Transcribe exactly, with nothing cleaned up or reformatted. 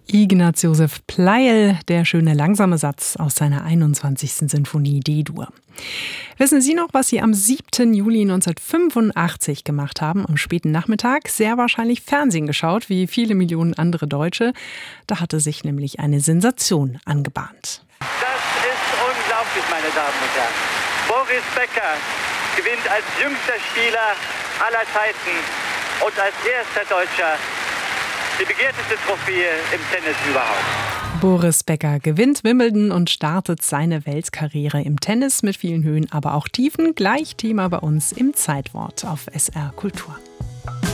Ignaz Josef Pleyel, der schöne langsame Satz aus seiner einundzwanzigsten Sinfonie D-Dur. Wissen Sie noch, was Sie am siebten Juli neunzehnhundertfünfundachtzig gemacht haben, am späten Nachmittag? Sehr wahrscheinlich Fernsehen geschaut, wie viele Millionen andere Deutsche. Da hatte sich nämlich eine Sensation angebahnt. Das ist unglaublich, meine Damen und Herren. Boris Becker gewinnt als jüngster Spieler aller Zeiten und als erster Deutscher die begehrteste Trophäe im Tennis überhaupt. Boris Becker gewinnt Wimbledon und startet seine Weltkarriere im Tennis mit vielen Höhen, aber auch Tiefen. Gleich Thema bei uns im Zeitwort auf S R Kultur.